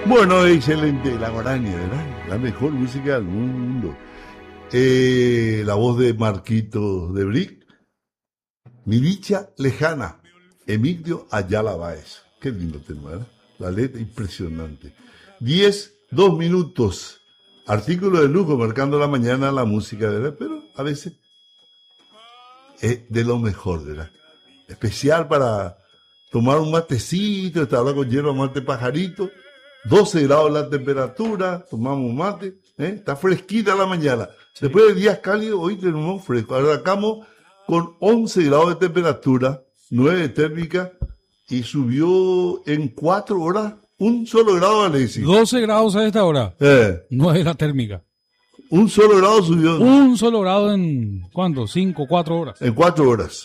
Bueno, excelente, la guaraña, ¿verdad? La mejor música del mundo. La voz de Marquito de Brick, Mi dicha lejana, Emilio Ayala Báez. Qué lindo tema, ¿verdad? La letra impresionante. 2 minutos. Artículo de lujo, marcando la mañana la música, ¿verdad? Pero a veces es de lo mejor, ¿verdad? Especial para tomar un matecito, estar hablando con hierba mate pajarito. 12 grados la temperatura, tomamos un mate, está fresquita la mañana. Sí. Después de días cálidos, hoy tenemos fresco. Arrancamos con 11 grados de temperatura, 9 de térmica, y subió en 4 horas un solo grado, Alexis. 12 grados a esta hora. 9 la térmica. Un solo grado subió. Un solo grado en, ¿cuánto? 5, 4 horas. En 4 horas.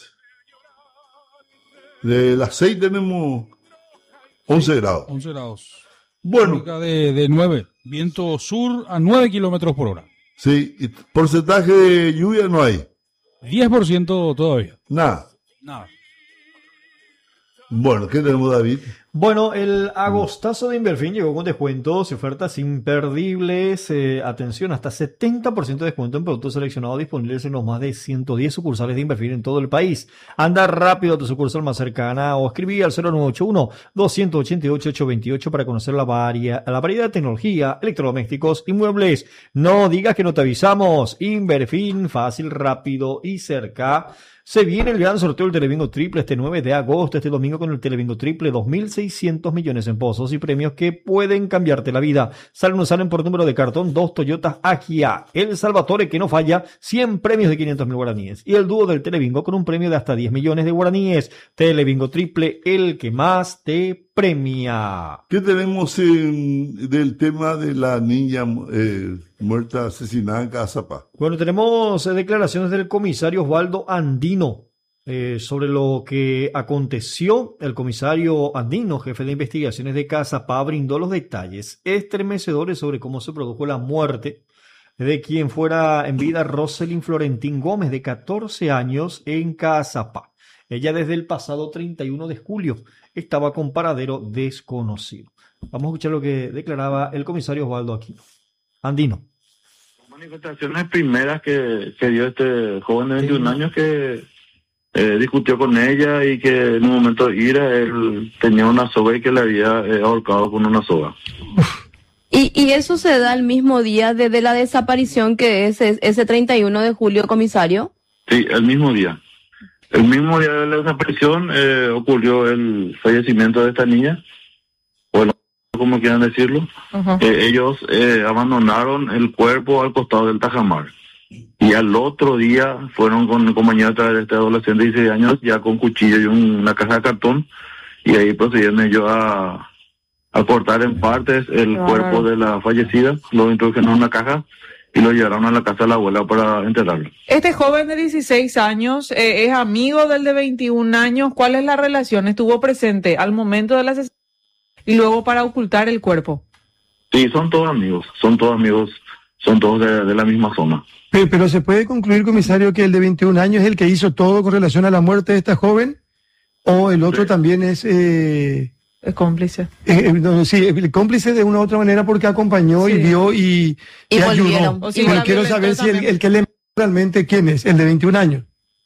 De las 6 tenemos 11 grados. 11 grados. Bueno. De 9. Viento sur a 9 kilómetros por hora. Sí, y porcentaje de lluvia no hay. 10% todavía. Nada. Nada. Bueno, ¿qué tenemos, David? Bueno, el agostazo de Inverfin llegó con descuentos y ofertas imperdibles. Atención, hasta 70% de descuento en productos seleccionados disponibles en los más de 110 sucursales de Inverfin en todo el país. Anda rápido a tu sucursal más cercana o escribí al 0981-288-828 para conocer la variedad de tecnología, electrodomésticos y muebles. No digas que no te avisamos. Inverfin, fácil, rápido y cerca. Se viene el gran sorteo del Telebingo Triple este 9 de agosto, este domingo con el Telebingo Triple, 2.600 millones en pozos y premios que pueden cambiarte la vida. Salen por número de cartón 2 Toyotas Agia, el Salvatore que no falla, 100 premios de 500.000 guaraníes. Y el dúo del Telebingo con un premio de hasta 10 millones de guaraníes. Telebingo Triple, el que más te premia. ¿Qué tenemos del tema de la niña muerta, asesinada en Cazapá? Bueno, tenemos declaraciones del comisario Osvaldo Andino sobre lo que aconteció. El comisario Andino, jefe de investigaciones de Cazapá, brindó los detalles estremecedores sobre cómo se produjo la muerte de quien fuera en vida Roselyn Florentín Gómez, de 14 años, en Cazapá. Ella desde el pasado 31 de julio estaba con paradero desconocido. Vamos a escuchar lo que declaraba el comisario Osvaldo Andino. Manifestaciones primeras que dio este joven de 21 años que discutió con ella y que en un momento de ira él tenía una soga y que le había ahorcado con una soga. Y eso se da el mismo día desde la desaparición, que es ese 31 de julio, comisario. Sí, el mismo día. El mismo día de la desaparición ocurrió el fallecimiento de esta niña, o como quieran decirlo. Uh-huh. Ellos abandonaron el cuerpo al costado del Tajamar. Y al otro día fueron con compañía de este adolescente de 16 años, ya con cuchillo y una caja de cartón, y ahí procedieron ellos a cortar en partes el cuerpo de la fallecida, lo introdujeron en una caja y lo llevaron a la casa de la abuela para enterrarlo. Este joven de 16 años es amigo del de 21 años. ¿Cuál es la relación? ¿Estuvo presente al momento de la asesinato y luego para ocultar el cuerpo? Sí, son todos amigos, son todos de la misma zona. Pero ¿se puede concluir, comisario, que el de 21 años es el que hizo todo con relación a la muerte de esta joven? ¿O el otro también es cómplice? Sí, el cómplice de una u otra manera porque acompañó y vio y ayudó. Pero quiero saber si el que le realmente quién es, el de 21 años.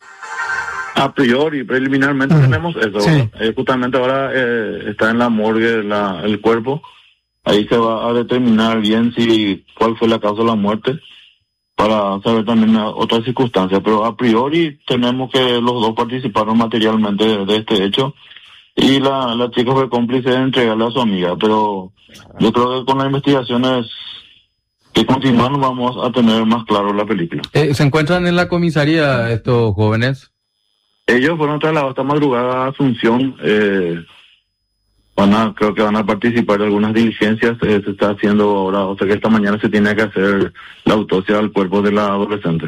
A priori, preliminarmente tenemos eso. Sí. Justamente ahora está en la morgue el cuerpo. Ahí se va a determinar bien cuál fue la causa de la muerte, para saber también otras circunstancias. Pero a priori tenemos que los dos participaron materialmente de este hecho. Y la chica fue cómplice de entregarle a su amiga, pero yo creo que con las investigaciones que continúan vamos a tener más claro la película. ¿Se encuentran en la comisaría estos jóvenes? Ellos fueron trasladados esta madrugada a Asunción, creo que van a participar de algunas diligencias, se está haciendo ahora, o sea que esta mañana se tiene que hacer la autopsia al cuerpo de la adolescente.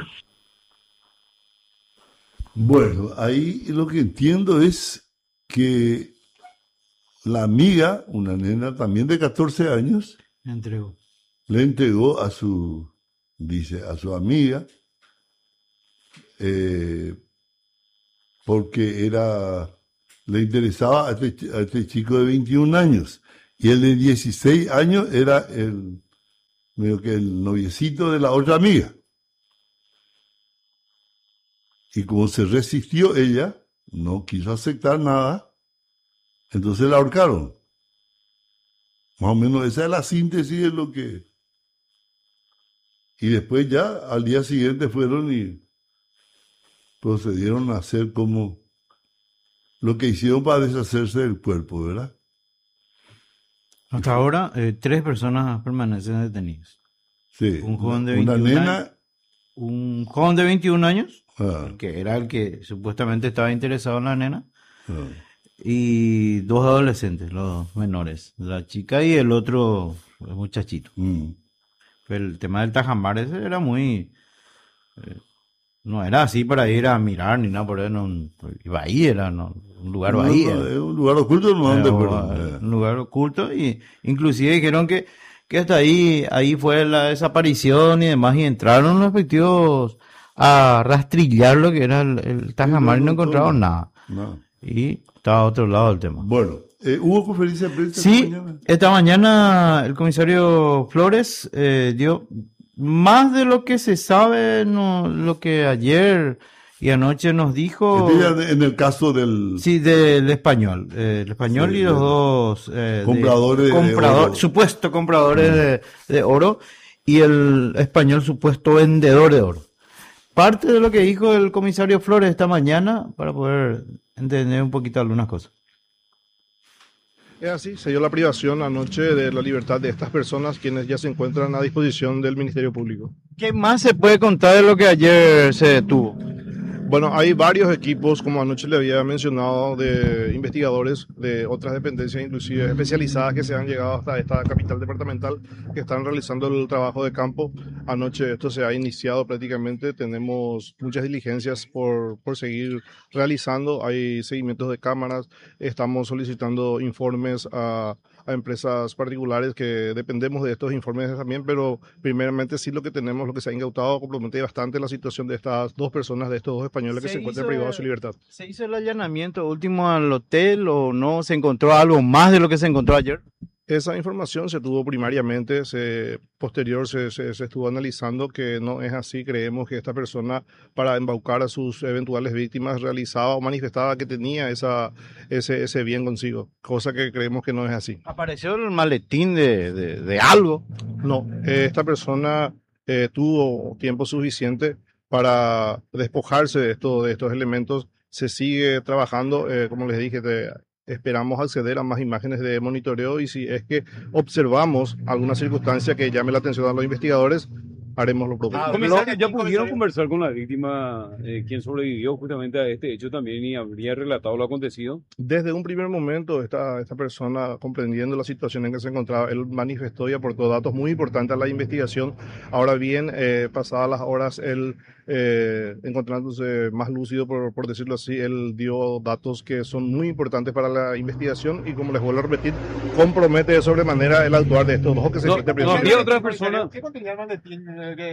Bueno, ahí lo que entiendo es que la amiga, una nena también de 14 años, le entregó a su amiga, porque le interesaba a este chico de 21 años. Y el de 16 años era medio que el noviecito de la otra amiga. Y como se resistió ella, no quiso aceptar nada, entonces la ahorcaron. Más o menos esa es la síntesis de lo que... Y después ya al día siguiente fueron y procedieron a hacer como lo que hicieron para deshacerse del cuerpo, ¿verdad? Hasta ahora, 3 personas permanecen detenidas. Sí. Un joven de una 21 nena... años. Un joven de 21 años, Ah, que era el que supuestamente estaba interesado en la nena, ah, y 2 adolescentes, los menores, la chica y el otro el muchachito. Pero el tema del tajamar ese era muy... no era así para ir a mirar ni nada, por eso iba ahí, era un lugar ahí. Es un lugar oculto, no ande, pero... Un lugar oculto, y inclusive dijeron que hasta ahí fue la desaparición y demás, y entraron los respectivos a rastrillar lo que era el tajamar y no encontraron nada. No. Y estaba a otro lado el tema. Bueno, ¿hubo conferencia de prensa Sí, esta mañana? esta mañana el comisario Flores dio más de lo que se sabe, lo que ayer y anoche nos dijo. En el caso del... Sí, del español. El español Sí, y los dos compradores de oro. supuesto compradores de oro, y el español supuesto vendedor de oro. Parte de lo que dijo el comisario Flores esta mañana para poder entender un poquito algunas cosas. Es así, se dio la privación anoche de la libertad de estas personas quienes ya se encuentran a disposición del Ministerio Público. ¿Qué más se puede contar de lo que ayer se detuvo? Bueno, hay varios equipos, como anoche le había mencionado, de investigadores de otras dependencias, inclusive especializadas, que se han llegado hasta esta capital departamental, que están realizando el trabajo de campo. Anoche esto se ha iniciado prácticamente, tenemos muchas diligencias por seguir realizando, hay seguimientos de cámaras, estamos solicitando informes a empresas particulares que dependemos de estos informes también, pero primeramente sí lo que tenemos, lo que se ha incautado, compromete bastante la situación de estas 2 personas, de estos 2 españoles que se encuentran privados de su libertad. ¿Se hizo el allanamiento último al hotel o no? ¿Se encontró algo más de lo que se encontró ayer? Esa información se tuvo primariamente, posterior se estuvo analizando que no es así. Creemos que esta persona, para embaucar a sus eventuales víctimas, realizaba o manifestaba que tenía ese bien consigo, cosa que creemos que no es así. ¿Apareció el maletín de algo? No, esta persona tuvo tiempo suficiente para despojarse de estos elementos. Se sigue trabajando, como les dije, esperamos acceder a más imágenes de monitoreo, y si es que observamos alguna circunstancia que llame la atención a los investigadores, haremos lo propio. Comisario, ¿ya pudieron conversar con la víctima, quien sobrevivió justamente a este hecho también, y habría relatado lo acontecido? Desde un primer momento, esta persona, comprendiendo la situación en que se encontraba, él manifestó y aportó datos muy importantes a la investigación. Ahora bien, pasadas las horas, él, encontrándose más lúcido, por decirlo así, él dio datos que son muy importantes para la investigación, y como les vuelvo a repetir, compromete de sobremanera el actuar de estos 2 que se encuentran privados. ¿Había otras personas? ¿Qué contenía el maletín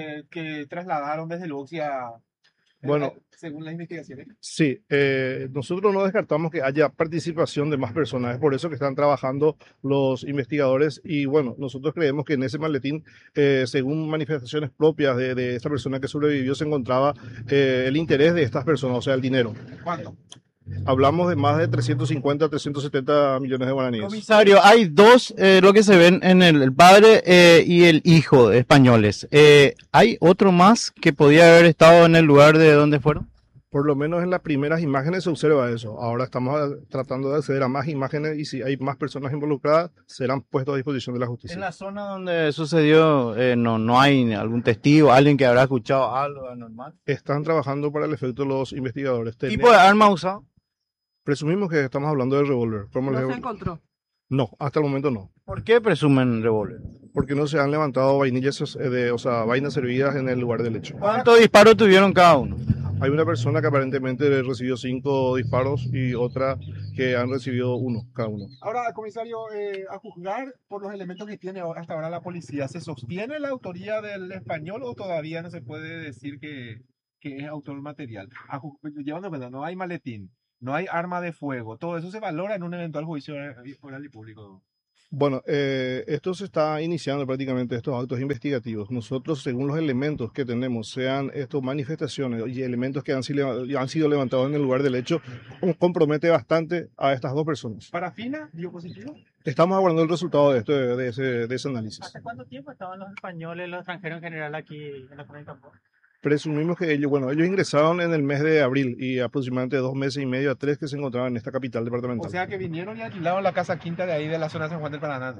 que trasladaron desde Luxia, bueno, según las investigaciones? Sí, nosotros no descartamos que haya participación de más personas, es por eso que están trabajando los investigadores, y bueno, nosotros creemos que en ese maletín, según manifestaciones propias de esta persona que sobrevivió, se encontraba el interés de estas personas, o sea, el dinero. ¿Cuánto? Hablamos de más de 350 a 370 millones de guaraníes. Comisario, hay 2, lo que se ven en el padre y el hijo españoles. ¿Hay otro más que podía haber estado en el lugar de donde fueron? Por lo menos en las primeras imágenes se observa eso. Ahora estamos tratando de acceder a más imágenes, y si hay más personas involucradas, serán puestos a disposición de la justicia. En la zona donde sucedió, no hay algún testigo, alguien que habrá escuchado algo anormal. Están trabajando para el efecto los investigadores. ¿Tipo de arma usado? Presumimos que estamos hablando de revólver. ¿No se encontró? No, hasta el momento no. ¿Por qué presumen revólver? Porque no se han levantado vainillas, vainas servidas en el lugar del hecho. ¿Cuántos disparos tuvieron cada uno? Hay una persona que aparentemente recibió 5 disparos y otra que han recibido 1 cada uno. Ahora, comisario, a juzgar por los elementos que tiene hasta ahora la policía, ¿se sostiene la autoría del español o todavía no se puede decir que es autor material? Llevando en cuenta, no hay maletín, no hay arma de fuego, todo eso se valora en un eventual juicio oral y público. Bueno, esto se está iniciando prácticamente, estos actos investigativos. Nosotros, según los elementos que tenemos, sean estos manifestaciones y elementos que han sido levantados en el lugar del hecho, compromete bastante a estas dos personas. ¿Parafina dio positivo? Estamos aguardando el resultado de, esto, de ese análisis. ¿Hace cuánto tiempo estaban los españoles, los extranjeros en general aquí en la zona de Campo? Presumimos que ellos ingresaron en el mes de abril y aproximadamente 2 meses y medio a 3 que se encontraban en esta capital departamental. O sea que vinieron y alquilaron la casa quinta de ahí de la zona de San Juan del Paraná.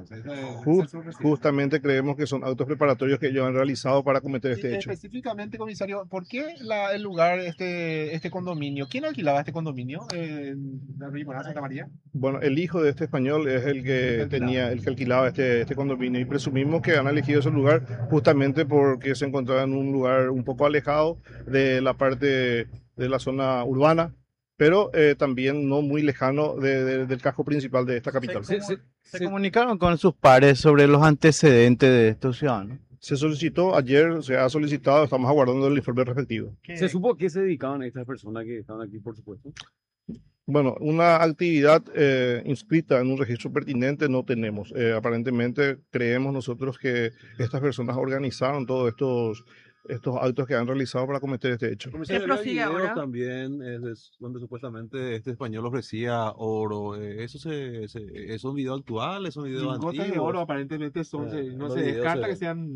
Justamente creemos que son actos preparatorios que ellos han realizado para cometer este hecho. Específicamente, comisario, ¿por qué el lugar, este condominio? ¿Quién alquilaba este condominio en la Ribera Santa María? Bueno, el hijo de este español es el que alquilaba este condominio y presumimos que han elegido ese lugar justamente porque se encontraba en un lugar un poco alejado de la parte de la zona urbana, pero también no muy lejano del casco principal de esta capital. ¿Se comunicaron con sus pares sobre los antecedentes de estos ciudadanos? Se solicitó ayer, se ha solicitado, estamos aguardando el informe respectivo. ¿Se supo a qué se dedicaban estas personas que estaban aquí, por supuesto? Bueno, una actividad inscrita en un registro pertinente no tenemos. Aparentemente creemos nosotros que estas personas organizaron todos estos actos que han realizado para cometer este hecho. ¿Qué prosigue ahora? También donde supuestamente este español ofrecía oro. ¿Eso es un video actual? ¿Es un video antiguo? Lingotes de oro aparentemente no se descarta que sean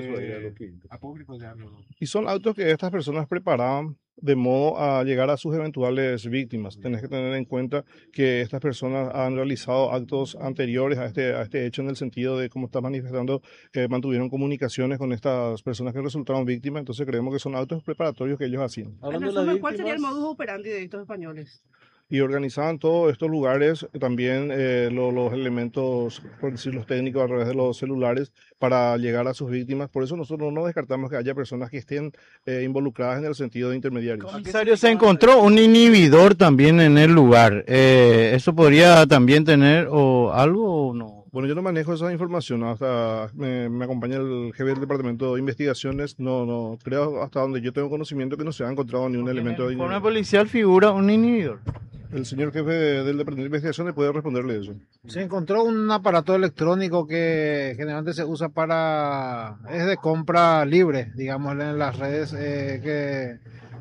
apócrifos. Y son actos que estas personas preparaban de modo a llegar a sus eventuales víctimas. Tenés que tener en cuenta que estas personas han realizado actos anteriores a este hecho en el sentido de, como está manifestando, mantuvieron comunicaciones con estas personas que resultaron víctimas, entonces creemos que son actos preparatorios que ellos hacían. En resumen, ¿cuál sería el modus operandi de estos españoles? Y organizaban todos estos lugares, también los elementos, por decir los técnicos, a través de los celulares para llegar a sus víctimas. Por eso nosotros no descartamos que haya personas que estén involucradas en el sentido de intermediarios. Comisario, se encontró un inhibidor también en el lugar. ¿Eso podría también tener algo o no? Bueno, yo no manejo esa información, hasta me acompaña el jefe del departamento de investigaciones, no creo hasta donde yo tengo conocimiento que no se ha encontrado ni un elemento de inhibidor. ¿En forma policial figura un inhibidor? El señor jefe del departamento de investigaciones puede responderle eso. Se encontró un aparato electrónico que generalmente se usa es de compra libre, digamos, en las redes que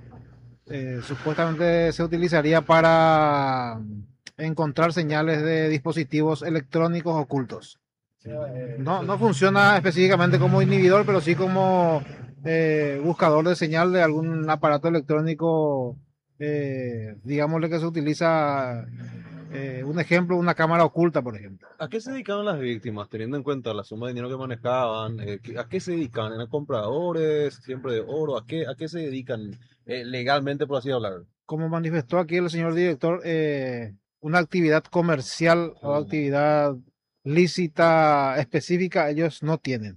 supuestamente se utilizaría para encontrar señales de dispositivos electrónicos ocultos. No funciona específicamente como inhibidor, pero sí como buscador de señal de algún aparato electrónico, digámosle que se utiliza, un ejemplo, una cámara oculta, por ejemplo. ¿A qué se dedicaban las víctimas, teniendo en cuenta la suma de dinero que manejaban? ¿A qué se dedican? ¿Eran compradores siempre de oro? ¿A qué se dedican legalmente, por así hablar? Como manifestó aquí el señor director, una actividad comercial o actividad lícita específica ellos no tienen.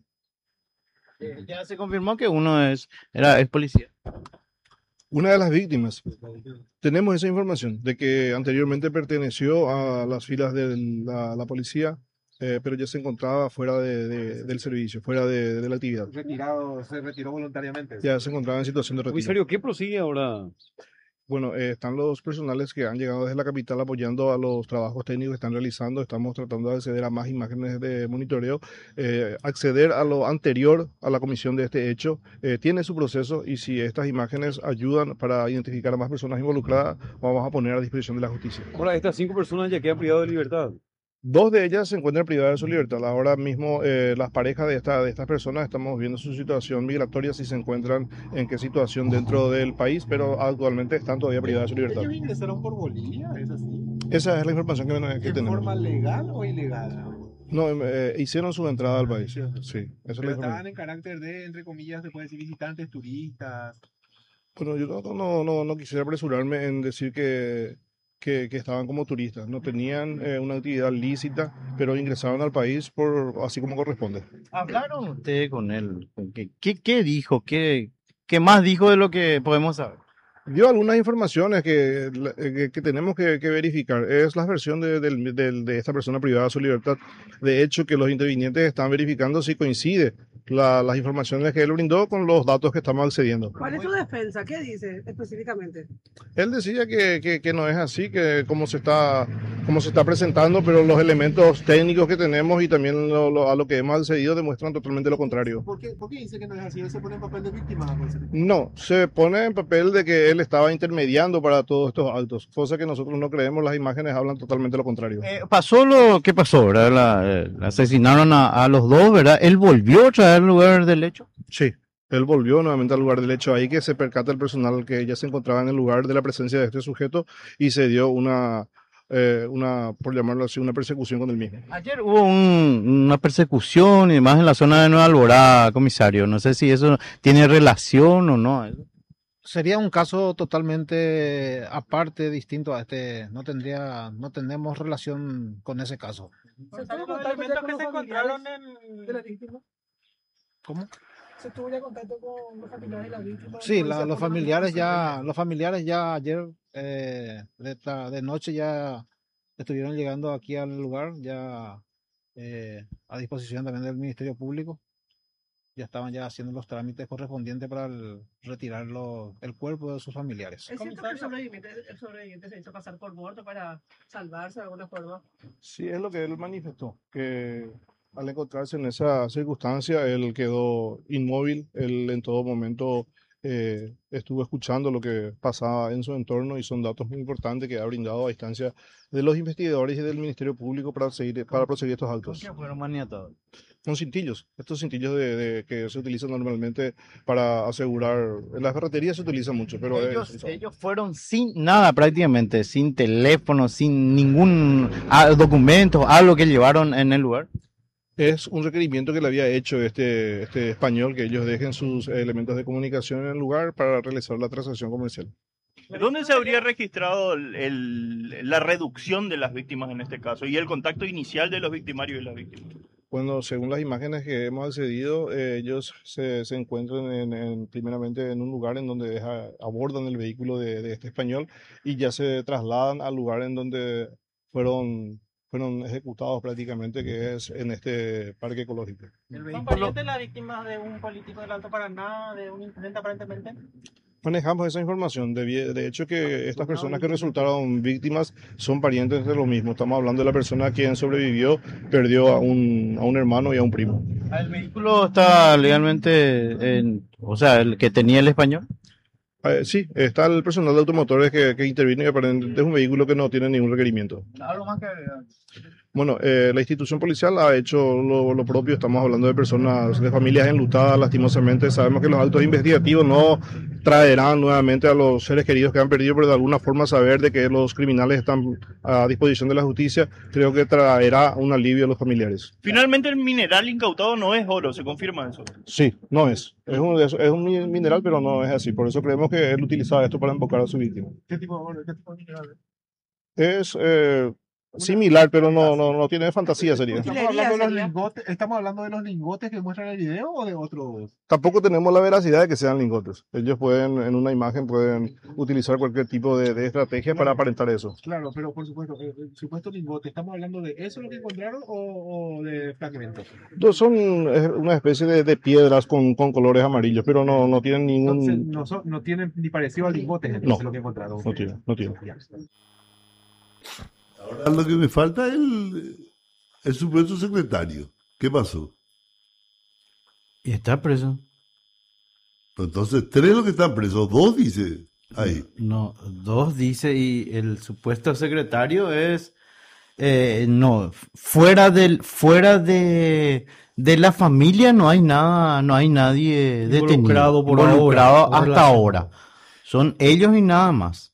Ya se confirmó que uno es policía. Una de las víctimas, tenemos esa información de que anteriormente perteneció a las filas de la policía, pero ya se encontraba fuera del servicio, fuera de la actividad. Se retiró voluntariamente. Ya se encontraba en situación de retiro. Comisario, ¿qué prosigue ahora? Bueno, están los personales que han llegado desde la capital apoyando a los trabajos técnicos que están realizando. Estamos tratando de acceder a más imágenes de monitoreo, acceder a lo anterior a la comisión de este hecho. Tiene su proceso y si estas imágenes ayudan para identificar a más personas involucradas, vamos a poner a disposición de la justicia. Ahora, estas 5 personas ya quedan privadas de libertad. 2 de ellas se encuentran privadas de su libertad. Ahora mismo las parejas de estas personas estamos viendo su situación migratoria, si se encuentran en qué situación dentro del país, pero actualmente están todavía privadas de su libertad. ¿Ellos ingresaron por Bolivia? ¿Es así? Esa es la información que tenemos. ¿En forma legal o ilegal? No, hicieron su entrada al país. Sí, esa es la información. Estaban en carácter de, entre comillas, se puede decir, visitantes, turistas. Bueno, yo no quisiera apresurarme en decir que estaban como turistas, no tenían una actividad lícita, pero ingresaron al país así como corresponde. ¿Hablaron ustedes con él? ¿Qué dijo? ¿Qué más dijo de lo que podemos saber? Dio algunas informaciones que tenemos que verificar. Es la versión de esta persona privada de su libertad. De hecho, que los intervinientes están verificando si coincide las informaciones que él brindó con los datos que estamos accediendo. ¿Cuál es su defensa? ¿Qué dice específicamente? Él decía que no es así, que como se está presentando, pero los elementos técnicos que tenemos y también a lo que hemos accedido demuestran totalmente lo contrario. ¿Por qué dice que no es así? ¿Él se pone en papel de víctima? No, se pone en papel de que él estaba intermediando para todos estos actos, cosa que nosotros no creemos, las imágenes hablan totalmente lo contrario. Pasó lo que pasó, ¿verdad? Asesinaron a los dos, ¿verdad? Él volvió otra vez al lugar del hecho. Sí, él volvió nuevamente al lugar del hecho, ahí que se percata el personal que ya se encontraba en el lugar de la presencia de este sujeto y se dio una, por llamarlo así, una persecución con el mismo. Ayer hubo una persecución y demás en la zona de Nueva Alborada, comisario. No sé si eso tiene relación o no. Sería un caso totalmente aparte, distinto a este. No tenemos relación con ese caso. Los elementos que se encontraron en la víctima. ¿Cómo? ¿Se tuvo ya contacto con los familiares de la víctima? Sí, los familiares ya ayer de noche ya estuvieron llegando aquí al lugar, ya a disposición también del Ministerio Público. Ya estaban ya haciendo los trámites correspondientes para retirar el cuerpo de sus familiares. ¿Es cierto que el sobreviviente se hizo pasar por muerto para salvarse de alguna forma? Sí, es lo que él manifestó, que al encontrarse en esa circunstancia, él quedó inmóvil, él en todo momento estuvo escuchando lo que pasaba en su entorno y son datos muy importantes que ha brindado a instancia de los investigadores y del Ministerio Público para proseguir estos actos. ¿Con qué fueron maniatados? Con cintillos, estos cintillos que se utilizan normalmente para asegurar, en las ferreterías se utilizan mucho, pero ellos fueron sin nada prácticamente, sin teléfono, sin ningún documento, algo que llevaron en el lugar. Es un requerimiento que le había hecho este español, que ellos dejen sus elementos de comunicación en el lugar para realizar la transacción comercial. ¿Dónde se habría registrado la reducción de las víctimas en este caso y el contacto inicial de los victimarios y las víctimas? Bueno, según las imágenes que hemos accedido, ellos se encuentran primeramente en un lugar en donde abordan el vehículo de este español y ya se trasladan al lugar en donde fueron ejecutados prácticamente, que es en este parque ecológico. ¿Son parientes las víctimas de un político del Alto Paraná, de un incidente aparentemente? Manejamos esa información. De hecho, que estas personas que resultaron víctimas son parientes de lo mismo. Estamos hablando de la persona quien sobrevivió, perdió a un hermano y a un primo. ¿El vehículo está legalmente, o sea, el que tenía el español? Sí, está el personal de automotores que intervino y aparentemente es un vehículo que no tiene ningún requerimiento. ¿Algo más que agregar? Bueno, la institución policial ha hecho lo propio. Estamos hablando de personas, de familias enlutadas, lastimosamente. Sabemos que los actos investigativos no traerán nuevamente a los seres queridos que han perdido, pero de alguna forma saber de que los criminales están a disposición de la justicia, creo que traerá un alivio a los familiares. Finalmente, el mineral incautado no es oro, ¿se confirma eso? Sí, no es. Es un mineral, pero no es así. Por eso creemos que él utilizaba esto para invocar a su víctima. ¿Qué tipo de mineral es? Similar, pero no tiene fantasía, sería. ¿Estamos hablando de los lingotes que muestran el video o de otros? Tampoco tenemos la veracidad de que sean lingotes. Ellos en una imagen pueden utilizar cualquier tipo de estrategia para aparentar eso. Claro, pero por supuesto, el supuesto lingote, ¿estamos hablando de eso lo que encontraron o de fragmentos? Son una especie de piedras con colores amarillos, pero no tienen ningún... Entonces, no tienen ni parecido a lingotes, entonces, lo que encontraron. No tiene. Ahora lo que me falta es el supuesto secretario. ¿Qué pasó? Y está preso. Entonces, 3 los que están presos, 2 dice ahí. No, 2 dice y el supuesto secretario es fuera de la familia no hay nada, no hay nadie involucrado involucrado hasta ahora. Son ellos y nada más.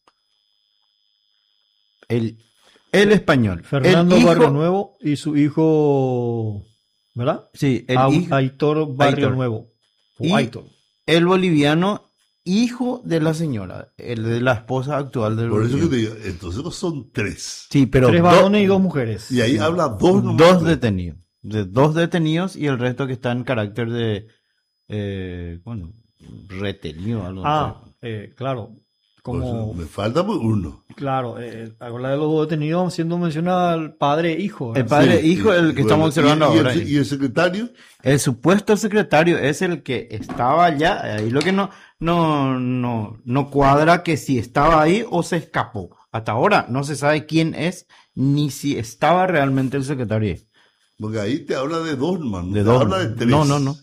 El español. Fernando Barrio Nuevo y su hijo, ¿verdad? Sí, Aitor Barrio Nuevo. Aitor. El boliviano, hijo de la señora, el de la esposa actual del Por eso boliviano. que te digo, entonces son 3. Sí, pero 3 varones y 2 mujeres. Y ahí habla 2 2 detenidos. De 2 detenidos y el resto que está en carácter de retenido. Claro. como... Me falta pues uno. Claro, habla de los dos detenidos siendo mencionado el padre e hijo. El padre e hijo, el que estamos observando ahora. ¿Y el secretario? El supuesto secretario es el que estaba allá. Ahí lo que no cuadra que si estaba ahí o se escapó. Hasta ahora no se sabe quién es ni si estaba realmente el secretario. Porque ahí te habla de dos, hermano. De dos. Habla de tres. No.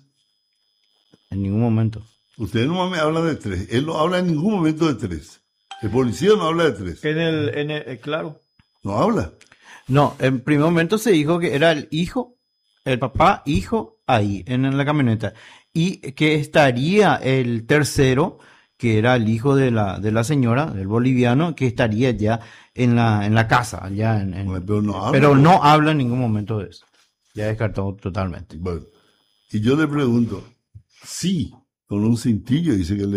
En ningún momento. Usted no me habla de tres. Él no habla en ningún momento de tres. El policía no habla de tres. Claro. No habla. No, en primer momento se dijo que era el hijo, el papá, hijo, ahí, en la camioneta. Y que estaría el tercero, que era el hijo de la señora, del boliviano, que estaría ya en la casa. Ya pero no habla en ningún momento de eso. Ya descartado totalmente. Bueno, y yo le pregunto, sí, con un cintillo dice que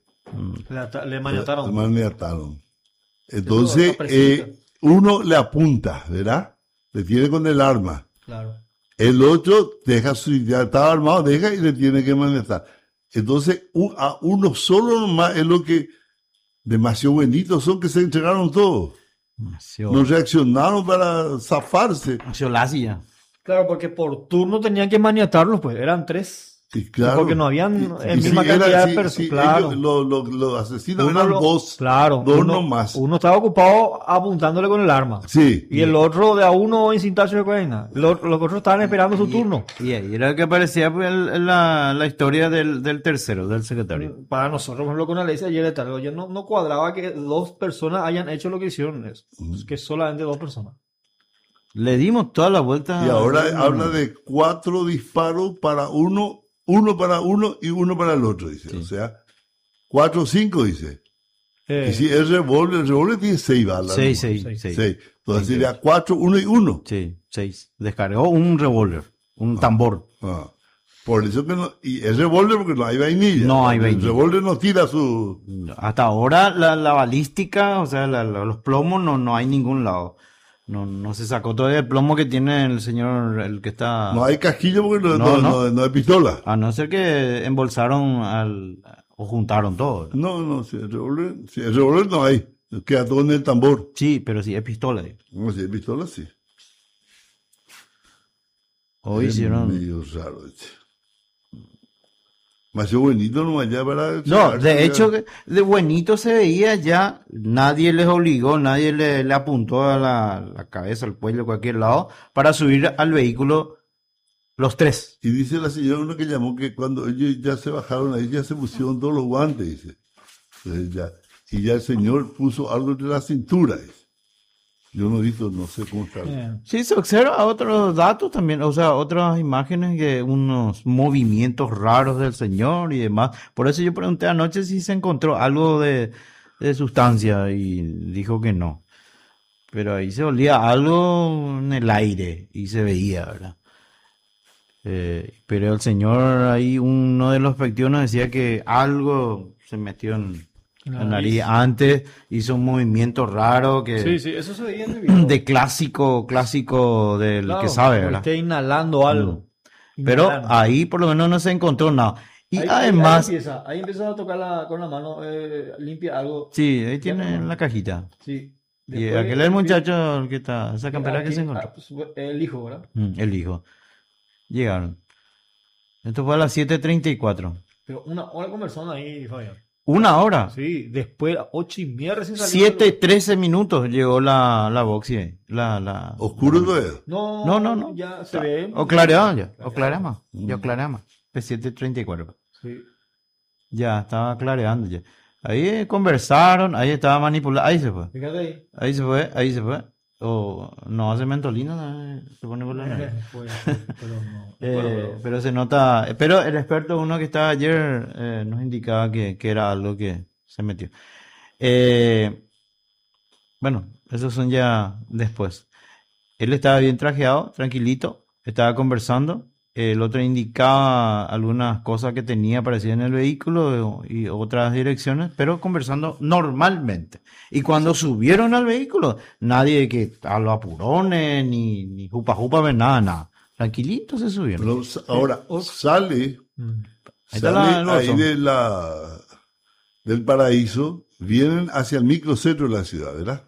le maniataron. Le maniataron. Entonces, uno le apunta, ¿verdad? Le tiene con el arma. Claro. El otro ya estaba armado, deja y le tiene que maniatar. Entonces, a uno solo nomás es lo que demasiado buenitos son que se entregaron todos. No reaccionaron para zafarse. Claro, porque por turno tenían que maniatarlos, pues eran 3. Sí, claro. Porque no habían misma cantidad de personas. Claro. Los asesinos eran dos. Claro. Dos nomás. Uno estaba ocupado apuntándole con el arma. Sí. Y el otro de a uno en sintaxio de cocaína. Los otros estaban esperando su turno. Y ahí era el que aparecía pues, la historia del tercero, del secretario. Para nosotros, por ejemplo, con la ley de ayer de tarde, ya no cuadraba que 2 personas hayan hecho lo que hicieron. Es que solamente 2 personas. Le dimos toda la vuelta. Y ahora habla de 4 disparos para uno para uno y uno para el otro, dice. Sí. O sea, 4 o 5, dice. Y si el revólver tiene 6 balas. 6. Entonces sería 4, 1 y 1. Sí, 6. Descargó un revólver, un tambor. Por eso que no, y el revólver porque no hay vainilla. No hay vainilla. El revólver no tira su... Hasta ahora la balística, o sea, los plomos no hay ningún lado. No se sacó todavía el plomo que tiene el señor, el que está... No hay casquillo porque no hay pistola. A no ser que embolsaron o juntaron todo. No, si el revólver no hay. Queda todo en el tambor. Sí, pero si es pistola. No, si es pistola, sí. Hoy hicieron... medio raro, más bonito no allá para... No, de hecho, de buenito se veía ya, nadie les obligó, nadie le apuntó a la cabeza, al cuello, a cualquier lado, para subir al vehículo los 3. Y dice la señora uno que llamó que cuando ellos ya se bajaron ahí, ya se pusieron todos los guantes, dice. Entonces y ya el señor puso algo entre la cintura, dice. Yo no he visto, no sé cómo está. Sí, se observa otros datos también, o sea, otras imágenes, que unos movimientos raros del señor y demás. Por eso yo pregunté anoche si se encontró algo de sustancia y dijo que no. Pero ahí se olía algo en el aire y se veía, ¿verdad? Pero el señor ahí, uno de los efectivos nos decía que algo se metió en la nariz. Antes hizo un movimiento raro que... Sí, eso se veía en el video. De clásico del que sabe, ¿verdad? Esté inhalando algo. Pero ahí por lo menos no se encontró nada. Y además... Ahí empieza a tocar con la mano, limpia algo. Sí, ahí tiene en la cajita. Sí. Y aquel es el muchacho el que está, esa campera que se encontró. El hijo, ¿verdad? El hijo. Llegaron. Esto fue a las 7:34. Pero una hora conversando ahí, Fabián. ¿Una hora? Sí, después 8:30 recién salió. 7:13 minutos llegó la boxy. ¿Oscuro todavía? No. Ya se ve. O clareamos ya. O clareamos. Ya clareamos. De 7:34. Sí. Ya estaba clareando ya. Ahí conversaron, ahí estaba manipulando. Ahí se fue. Fíjate ahí. Ahí se fue. O no hace mentolina, se pone por la nariz. Pero se nota. Pero el experto, uno que estaba ayer, nos indicaba que era algo que se metió. Bueno, esos son ya después. Él estaba bien trajeado, tranquilito, estaba conversando. El otro indicaba algunas cosas que tenía aparecidas en el vehículo y otras direcciones, pero conversando normalmente. Y cuando subieron al vehículo, nadie que a los apurones, ni jupa, nada. Tranquilito se subieron. Pero ahora sale ahí del Paraíso vienen hacia el microcentro de la ciudad, ¿verdad?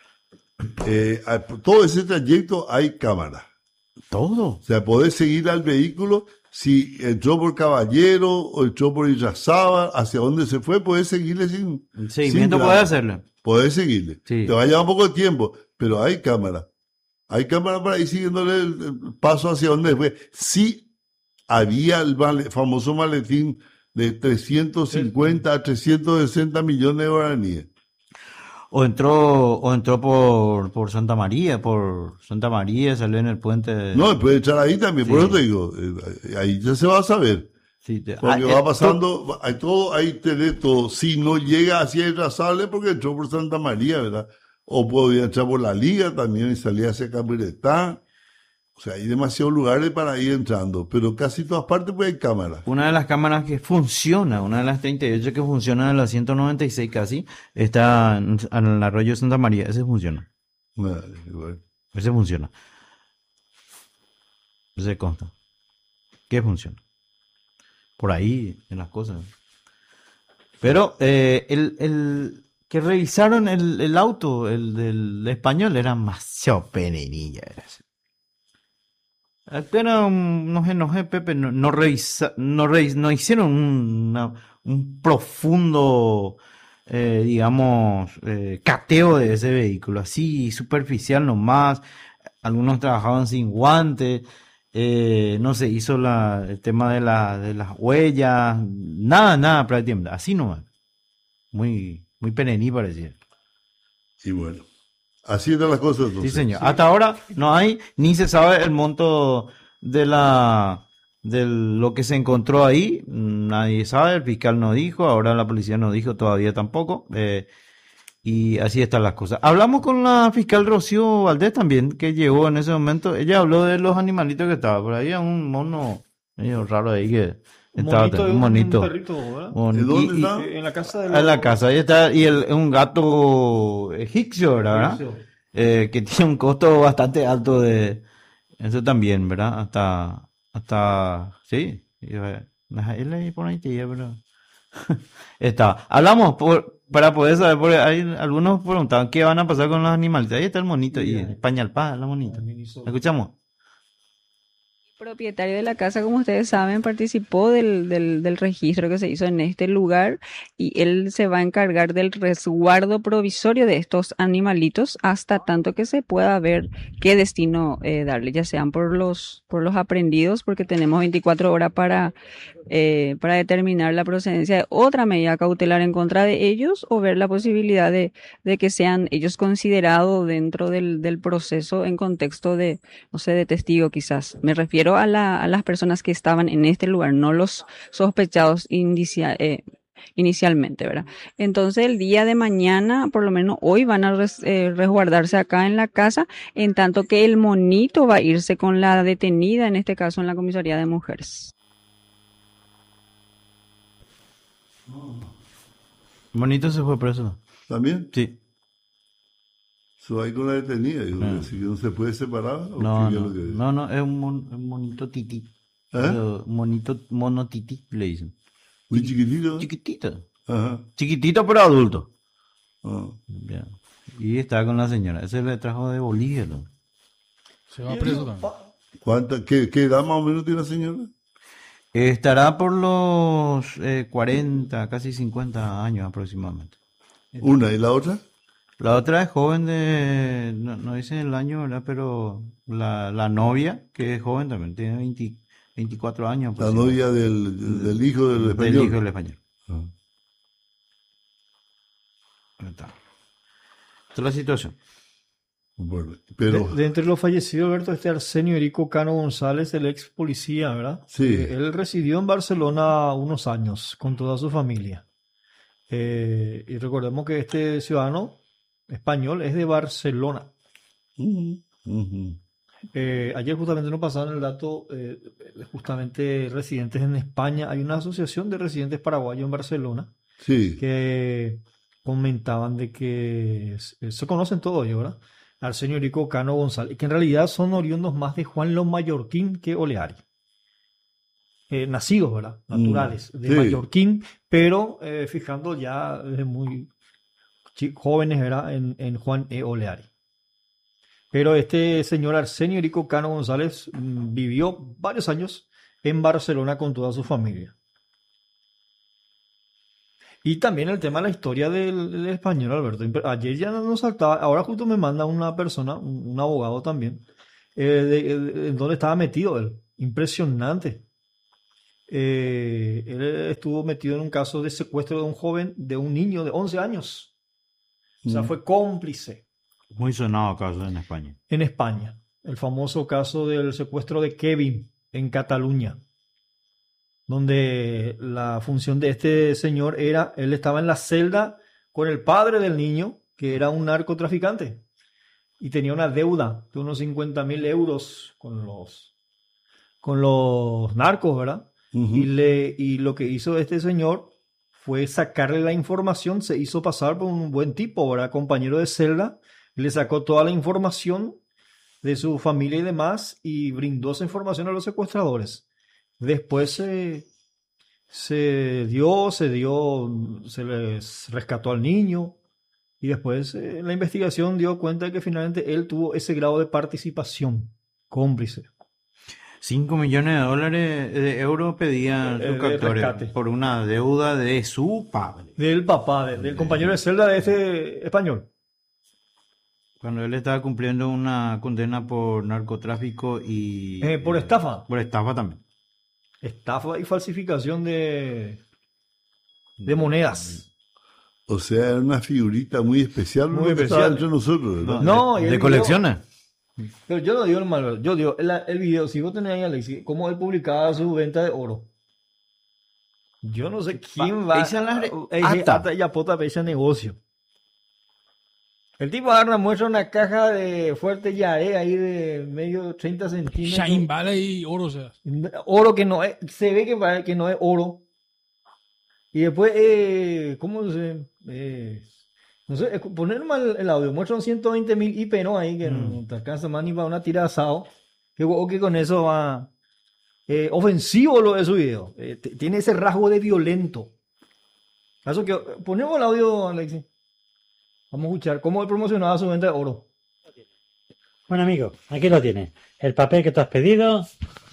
Todo ese trayecto hay cámara. Todo. O sea, podés seguir al vehículo. Si entró por Caballero o entró por Irrazábal, hacia dónde se fue, podés seguirle sin... El seguimiento podés hacerle. Podés seguirle. Sí. Te va a llevar un poco de tiempo, pero hay cámara. Hay cámara para ir siguiéndole el paso hacia donde fue. Sí había el famoso maletín de 350 a 360 millones de guaraníes. O entró por Santa María, salió en el puente. No, puede echar ahí también, Sí. por eso te digo, ahí ya se va a saber. Sí, Porque va pasando, hay todo, ahí tenés todo. Si no llega hacia Irrazable, porque entró por Santa María, ¿verdad? O podía entrar por la Liga también y salir hacia Capiretá. O sea, hay demasiados lugares para ir entrando, pero casi todas partes pues hay cámaras. Una de las cámaras que funciona, una de las 38 que funciona en la 196 casi, está en el arroyo de Santa María. Ese funciona. Ese funciona. Ese consta. ¿Qué funciona? Por ahí, en las cosas. Pero el que revisaron el auto, el del español, era demasiado penenilla. Pero no sé, Pepe, no hicieron un profundo, digamos, cateo de ese vehículo, así superficial nomás. Algunos trabajaban sin guantes, no se hizo el tema de las huellas, nada prácticamente, así nomás. Muy penení parecía. Y bueno. Así están las cosas. Entonces. Sí, señor. Hasta ahora no hay, ni se sabe el monto de lo que se encontró ahí. Nadie sabe, el fiscal no dijo, ahora la policía no dijo todavía tampoco. Y así están las cosas. Hablamos con la fiscal Rocío Valdés también, que llegó en ese momento. Ella habló de los animalitos que estaban. Por ahí un mono medio raro ahí que estaba. Un monito. Un perrito, ¿verdad? ¿De dónde está? En la casa de En la casa, ahí está, y un gato egipcio, ¿verdad? Que tiene un costo bastante alto de eso también, ¿verdad? Hasta sí, él por ahí pero está. Hablamos para poder saber, porque hay algunos preguntaban qué van a pasar con los animales. Ahí está el monito y Pañalpá, la monita. Escuchamos. El propietario de la casa, como ustedes saben, participó del registro que se hizo en este lugar y él se va a encargar del resguardo provisorio de estos animalitos hasta tanto que se pueda ver qué destino darle, ya sean por los aprehendidos, porque tenemos 24 horas para determinar la procedencia de otra medida cautelar en contra de ellos, o ver la posibilidad de que sean ellos considerados dentro del proceso en contexto de, no sé, de testigo quizás. Me refiero a las personas que estaban en este lugar, no los sospechados inicialmente, ¿verdad? Entonces el día de mañana, por lo menos hoy, van a resguardarse acá en la casa, en tanto que el monito va a irse con la detenida, en este caso en la comisaría de mujeres. Monito se fue preso. ¿También? Sí. Ahí con la detenida, digo, si no se puede separar. No, es un monito tití. Mono tití, le dicen. Muy chiquitito. Chiquitito. Ajá. Chiquitito pero adulto. Ya. Y está con la señora. Ese le trajo de Bolivia. ¿No? Se va preso también. ¿Qué edad más o menos tiene la señora? Estará por los 40, casi 50 años aproximadamente. ¿Una y la otra? La otra es joven no dice el año, ¿verdad? Pero la novia, que es joven también, tiene 24 años. La novia del hijo del español. Del hijo del español. Esta es la situación. Bueno, pero... de entre los fallecidos, Alberto, Arsenio Erico Cano González, el ex policía, ¿verdad? Sí. Él residió en Barcelona unos años con toda su familia. Y recordemos que este ciudadano español es de Barcelona. Ayer justamente nos pasaron el dato, justamente residentes en España. Hay una asociación de residentes paraguayos en Barcelona, sí, que comentaban de que se conocen todos ellos, ¿verdad? Arsenio Erico Cano González, que en realidad son oriundos más de Juan Lo Mallorquín que Oleari. nacidos, ¿verdad? Naturales, de Sí. Mallorquín, pero fijando ya desde muy jóvenes, ¿verdad? En Juan E. Oleari. Pero este señor Arsenio Erico Cano González vivió varios años en Barcelona con toda su familia. Y también el tema de la historia del español, Alberto. Ayer ya nos saltaba, ahora justo me manda una persona, un abogado también, en donde estaba metido él. Impresionante. Él estuvo metido en un caso de secuestro de un joven, de un niño de 11 años. O sea, fue cómplice. Muy sonado caso en España. En España. El famoso caso del secuestro de Kevin en Cataluña, donde la función de este señor era, él estaba en la celda con el padre del niño, que era un narcotraficante, y tenía una deuda de unos 50.000 euros con los narcos, ¿verdad? Y lo que hizo este señor fue sacarle la información, se hizo pasar por un buen tipo, ¿verdad? Compañero de celda, le sacó toda la información de su familia y demás, y brindó esa información a los secuestradores. Después se les rescató al niño, y después la investigación dio cuenta de que finalmente él tuvo ese grado de participación cómplice. 5 millones de dólares de euros pedían sus captores por una deuda de su padre. Del papá, del compañero de celda de este español. Cuando él estaba cumpliendo una condena por narcotráfico y... por estafa. Por estafa también. Estafa y falsificación de monedas. O sea, era una figurita muy especial. Muy que especial. estaba entre nosotros, ¿verdad? No, de colecciones. Pero yo no digo el mal, yo digo el video, si vos tenés ahí, Alexis, cómo él publicaba su venta de oro. Yo no sé quién va a ya pota para ese negocio. El tipo agarra, muestra una caja de fuerte yaré ahí de medio 30 centímetros. Shine Valley y oro, o sea. Oro que no es, se ve que no es oro. Y después, ¿cómo se...? No sé, poner mal el audio, muestra un 120.000 IP, ¿no? Ahí que no te alcanza más ni para una tira de asado. Que con eso va... ofensivo lo de su video. Tiene ese rasgo de violento. Eso que ponemos el audio, Alexis. Vamos a escuchar cómo él promocionaba su venta de oro. Bueno, amigo, aquí lo tienes. El papel que tú has pedido.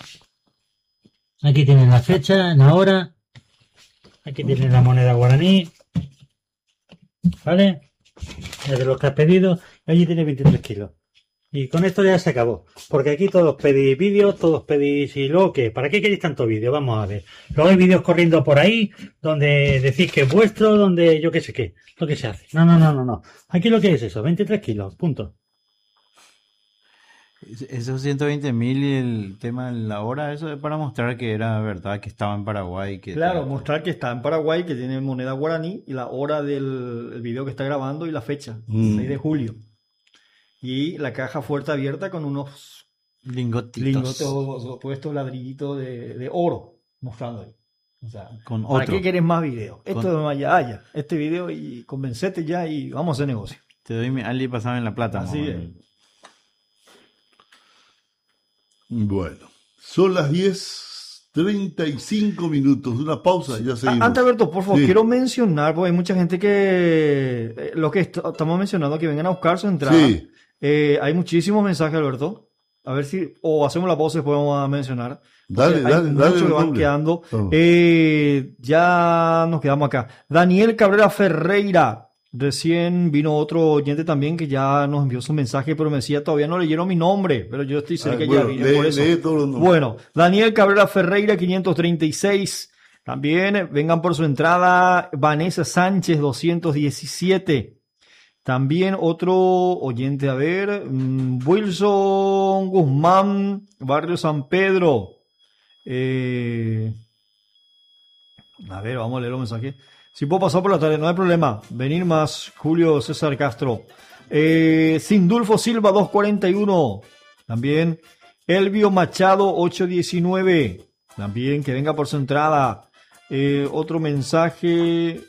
Aquí tienes la fecha, la hora. Aquí tienes la moneda guaraní. ¿Vale? Es de los que has pedido. Y allí tienes 23 kilos. Y con esto ya se acabó. Porque aquí todos pedís vídeos, todos pedís... ¿Y luego qué? ¿Para qué queréis tanto vídeo? Vamos a ver. Luego hay vídeos corriendo por ahí donde decís que es vuestro, donde yo qué sé qué. Lo que se hace. No. Aquí lo que es eso, 23 kilos, punto. Esos 120.000 y el tema de la hora, eso es para mostrar que era verdad, que estaba en Paraguay. Claro, mostrar que está en Paraguay, que tiene moneda guaraní, y la hora del video que está grabando y la fecha, 6 de julio. Y la caja fuerte abierta con unos lingotes puestos, ladrillitos de oro, mostrando ahí. O sea, ¿para qué querés más video? Esto es ya, este video y convencete ya y vamos a hacer negocio. Te doy mi Ali pasado en la plata. Así es. Bueno, son las 10:35 minutos, una pausa, ya seguimos. Antes, Alberto, por favor, quiero mencionar, porque hay mucha gente que, lo que estamos mencionando, que vengan a buscar su entrada. Sí. Hay muchísimos mensajes, Alberto. A ver si, o hacemos la pausa y después vamos a mencionar. Dale. Muchos que van quedando. Ya nos quedamos acá. Daniel Cabrera Ferreira. Recién vino otro oyente también que ya nos envió su mensaje, pero me decía, todavía no leyeron mi nombre, pero yo estoy cerca ya vine por eso. Bueno, Daniel Cabrera Ferreira, 536. También vengan por su entrada. Vanessa Sánchez, 217. También otro oyente, a ver, Wilson Guzmán, Barrio San Pedro. A ver, vamos a leer los mensajes. Si puedo pasar por la tarde, no hay problema. Venir más, Julio César Castro. Sindulfo Silva, 241. También Elvio Machado, 819. También que venga por su entrada. Otro mensaje.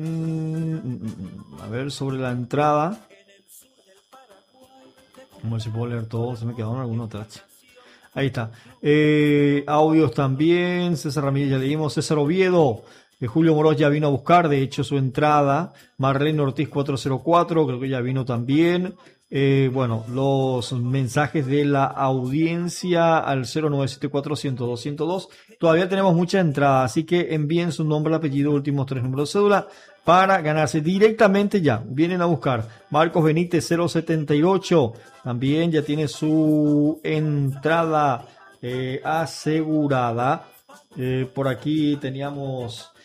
A ver, sobre la entrada. Vamos a ver si puedo leer todo. Se me quedaron algunos atrás. Ahí está. Audios también. César Ramírez ya leímos. César Oviedo. Julio Moroz ya vino a buscar, de hecho, su entrada. Marlene Ortiz 404, creo que ya vino también. Bueno, los mensajes de la audiencia al 0974-102-102. Todavía tenemos mucha entrada, así que envíen su nombre, apellido, últimos 3 números de cédula para ganarse directamente ya. Vienen a buscar. Marcos Benítez 078 también ya tiene su entrada asegurada. Por aquí teníamos